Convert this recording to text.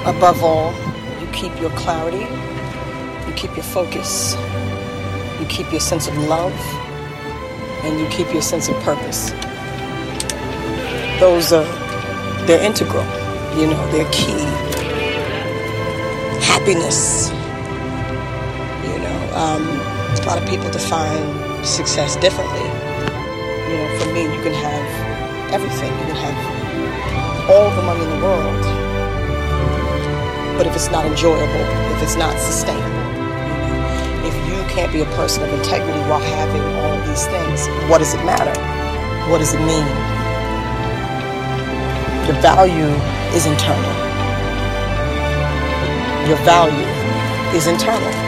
above all, you keep your clarity, you keep your focus, you keep your sense of love, and you keep your sense of purpose. They're integral, they're key. Happiness, a lot of people define success differently. For me, you can have everything. You can have all the money in the world, but if it's not enjoyable, if it's not sustainable, if you can't be a person of integrity while having all of these things, what does it matter? What does it mean? The value is internal. Your value is internal.